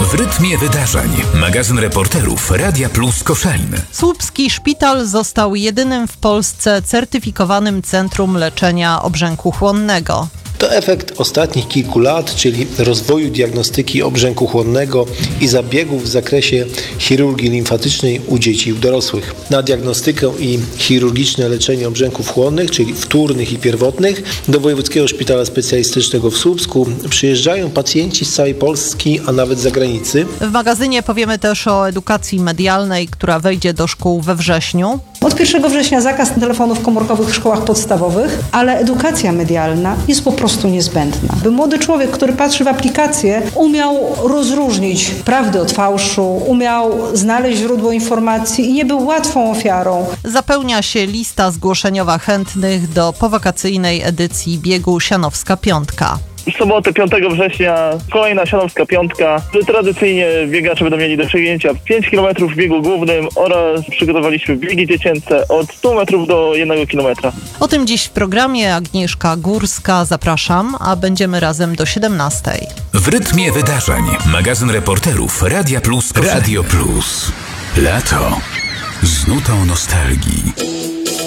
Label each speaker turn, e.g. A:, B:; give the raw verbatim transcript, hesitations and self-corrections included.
A: W rytmie wydarzeń. Magazyn reporterów Radia Plus Koszalin.
B: Słupski szpital został jedynym w Polsce certyfikowanym centrum leczenia obrzęku chłonnego.
C: To efekt ostatnich kilku lat, czyli rozwoju diagnostyki obrzęku chłonnego i zabiegów w zakresie chirurgii limfatycznej u dzieci i u dorosłych. Na diagnostykę i chirurgiczne leczenie obrzęków chłonnych, czyli wtórnych i pierwotnych, do Wojewódzkiego Szpitala Specjalistycznego w Słupsku przyjeżdżają pacjenci z całej Polski, a nawet z zagranicy.
B: W magazynie powiemy też o edukacji medialnej, która wejdzie do szkół we wrześniu.
D: Od pierwszego września zakaz telefonów komórkowych w szkołach podstawowych, ale edukacja medialna jest po prostu niezbędna. By młody człowiek, który patrzy w aplikację, umiał rozróżnić prawdę od fałszu, umiał znaleźć źródło informacji i nie był łatwą ofiarą.
B: Zapełnia się lista zgłoszeniowa chętnych do powakacyjnej edycji biegu Sianowska Piątka.
E: W sobotę piątego września kolejna Sianowska Piątka. Tradycyjnie biegacze będą mieli do przebiegnięcia pięć kilometrów w biegu głównym oraz przygotowaliśmy biegi dziecięce od stu metrów do jednego kilometra.
B: O tym dziś w programie. Agnieszka Górska. Zapraszam, a będziemy razem do siedemnastej.
A: W rytmie wydarzeń. Magazyn reporterów Radia Plus Koszalin. Radio Plus. Lato z nutą nostalgii.